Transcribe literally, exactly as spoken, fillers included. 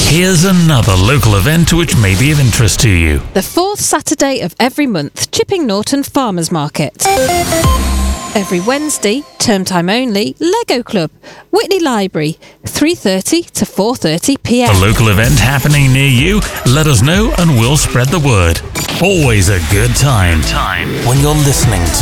Here's another local event which may be of interest to you. The fourth Saturday of every month, Chipping Norton Farmers Market. Every Wednesday, term time only, Lego Club, Whitney Library, three thirty to four thirty p m. A local event happening near you? Let us know and we'll spread the word. Always a good time. Time when you're listening to